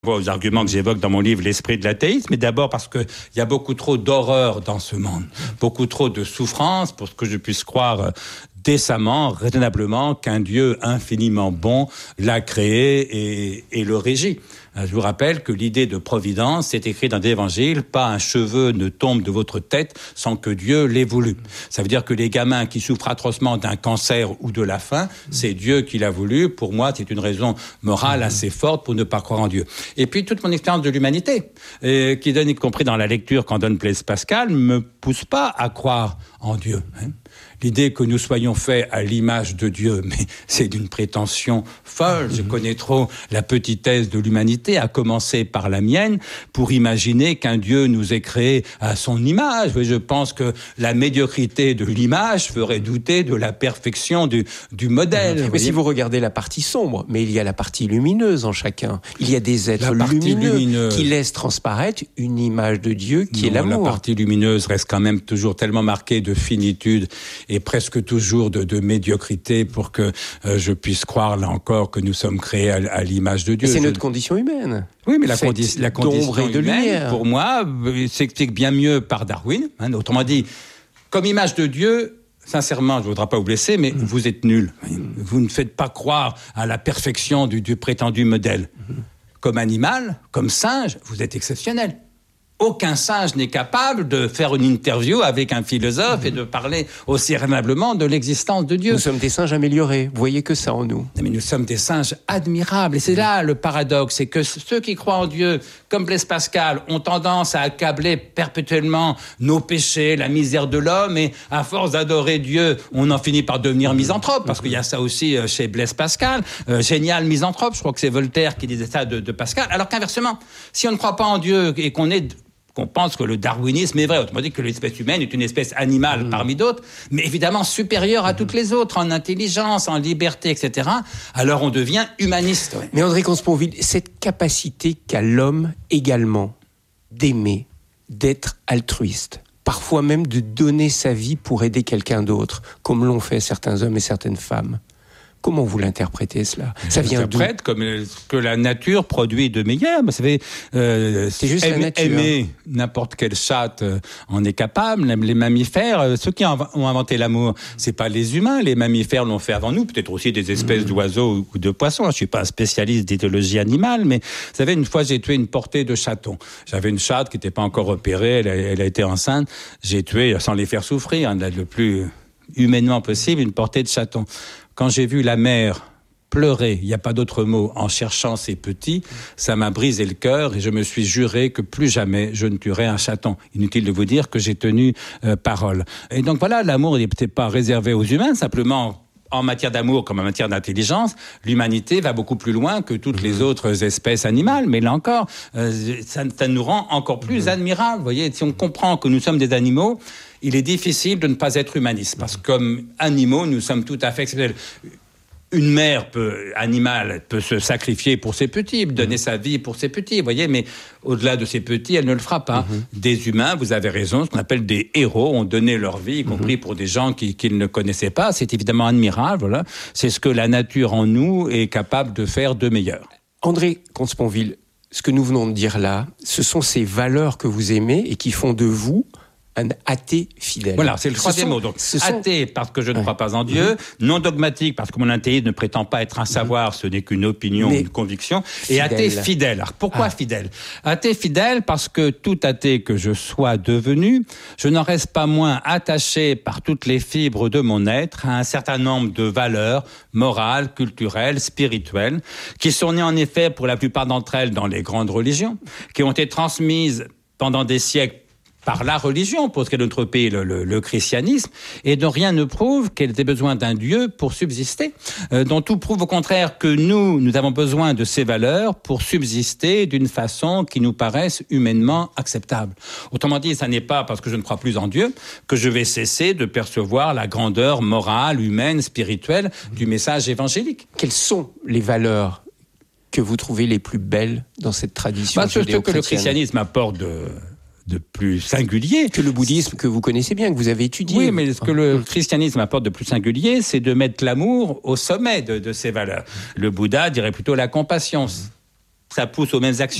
Aux arguments que j'évoque dans mon livre L'esprit de l'athéisme, mais d'abord parce qu'il y a beaucoup trop d'horreur dans ce monde, beaucoup trop de souffrance pour que je puisse croire décemment, raisonnablement, qu'un Dieu infiniment bon l'a créé et le régit. Je vous rappelle que l'idée de providence, c'est écrit dans l'Évangile, pas un cheveu ne tombe de votre tête sans que Dieu l'ait voulu. Ça veut dire que les gamins qui souffrent atrocement d'un cancer ou de la faim, c'est Dieu qui l'a voulu. Pour moi, c'est une raison morale assez forte pour ne pas croire en Dieu. Et puis, toute mon expérience de l'humanité, qui donne, y compris dans la lecture qu'en donne Blaise Pascal, me pousse pas à croire en Dieu. L'idée que nous soyons faits à l'image de Dieu, mais c'est d'une prétention folle. Je connais trop la petitesse de l'humanité, à commencer par la mienne, pour imaginer qu'un Dieu nous ait créés à son image. Je pense que la médiocrité de l'image ferait douter de la perfection du modèle. Mais si vous regardez la partie sombre, mais il y a la partie lumineuse en chacun. Il y a des êtres lumineux qui laissent transparaître une image de Dieu qui est l'amour. La partie lumineuse reste quand même toujours tellement marquée de finitude et presque toujours de médiocrité pour que je puisse croire, là encore, que nous sommes créés à l'image de Dieu. Et c'est notre condition humaine. Oui, mais la condition humaine, pour moi, s'explique bien mieux par Darwin. Autrement dit, comme image de Dieu, sincèrement, je ne voudrais pas vous blesser, mais vous êtes nuls. Vous ne faites pas croire à la perfection du prétendu modèle. Comme animal, comme singe, vous êtes exceptionnel. Aucun singe n'est capable de faire une interview avec un philosophe et de parler aussi raisonnablement de l'existence de Dieu. Nous sommes des singes améliorés. Vous voyez que ça en nous. Mais nous sommes des singes admirables. Et c'est là le paradoxe. C'est que ceux qui croient en Dieu, comme Blaise Pascal, ont tendance à accabler perpétuellement nos péchés, la misère de l'homme. Et à force d'adorer Dieu, on en finit par devenir misanthrope. Parce qu'il y a ça aussi chez Blaise Pascal. Génial misanthrope. Je crois que c'est Voltaire qui disait ça de Pascal. Alors qu'inversement, si on ne croit pas en Dieu et qu'on pense que le darwinisme est vrai, autrement dit que l'espèce humaine est une espèce animale parmi d'autres, mais évidemment supérieure à toutes les autres, en intelligence, en liberté, etc., alors on devient humaniste. Ouais. Mais André Comte-Sponville, cette capacité qu'a l'homme également d'aimer, d'être altruiste, parfois même de donner sa vie pour aider quelqu'un d'autre, comme l'ont fait certains hommes et certaines femmes, comment vous l'interprétez, cela ? Ça vient d'où ? J'interprète comme ce que la nature produit de meilleur. Vous savez, c'est juste la nature. Aimer n'importe quelle chatte en est capable. Même les mammifères, ceux qui ont inventé l'amour, c'est pas les humains. Les mammifères l'ont fait avant nous. Peut-être aussi des espèces d'oiseaux ou de poissons. Je suis pas un spécialiste d'éthologie animale, mais vous savez, une fois, j'ai tué une portée de chatons. J'avais une chatte qui n'était pas encore opérée. Elle a été enceinte. J'ai tué, sans les faire souffrir, le plus humainement possible, une portée de chatons. Quand j'ai vu la mère pleurer, il n'y a pas d'autre mot, en cherchant ses petits, ça m'a brisé le cœur et je me suis juré que plus jamais je ne tuerai un chaton. Inutile de vous dire que j'ai tenu parole. Et donc voilà, l'amour n'est peut-être pas réservé aux humains, simplement en matière d'amour comme en matière d'intelligence, l'humanité va beaucoup plus loin que toutes les autres espèces animales. Mais là encore, ça nous rend encore plus admirables. Vous voyez, si on comprend que nous sommes des animaux, il est difficile de ne pas être humaniste. Parce que comme animaux, nous sommes tout à fait exceptionnels. Une mère animale peut se sacrifier pour ses petits, donner sa vie pour ses petits, vous voyez, mais au-delà de ses petits, elle ne le fera pas. Des humains, vous avez raison, ce qu'on appelle des héros, ont donné leur vie, y compris pour des gens qu'ils ne connaissaient pas. C'est évidemment admirable, voilà. C'est ce que la nature en nous est capable de faire de meilleur. André Comte-Sponville, ce que nous venons de dire là, ce sont ces valeurs que vous aimez et qui font de vous un athée fidèle. Voilà, c'est le troisième mot. Donc, athée parce que je ne crois pas en Dieu, non dogmatique parce que mon athéisme ne prétend pas être un savoir, ce n'est qu'une opinion, une conviction, et athée fidèle. Alors, pourquoi fidèle ? Athée fidèle parce que tout athée que je sois devenu, je n'en reste pas moins attaché par toutes les fibres de mon être à un certain nombre de valeurs morales, culturelles, spirituelles, qui sont nées en effet pour la plupart d'entre elles dans les grandes religions, qui ont été transmises pendant des siècles par la religion, pour ce qui est de notre pays, le christianisme, et dont rien ne prouve qu'elle ait besoin d'un Dieu pour subsister, dont tout prouve au contraire que nous avons besoin de ces valeurs pour subsister d'une façon qui nous paraisse humainement acceptable. Autrement dit, ça n'est pas parce que je ne crois plus en Dieu que je vais cesser de percevoir la grandeur morale, humaine, spirituelle du message évangélique. Quelles sont les valeurs que vous trouvez les plus belles dans cette tradition judéo-chrétienne ? Ce que le christianisme apporte de plus singulier. Que le bouddhisme que vous connaissez bien, que vous avez étudié. Oui, mais ce que le christianisme apporte de plus singulier, c'est de mettre l'amour au sommet de ces valeurs. Le Bouddha dirait plutôt la compassion. ça pousse aux mêmes actions.